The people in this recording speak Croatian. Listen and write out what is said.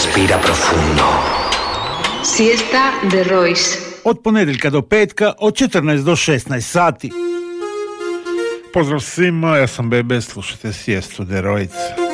respira profundo. Siesta de Royce. Od ponedjeljka do petka, od 14 do 16 sati. Pozdrav svima, ja sam Bebe, slušajte Siestu de Royce.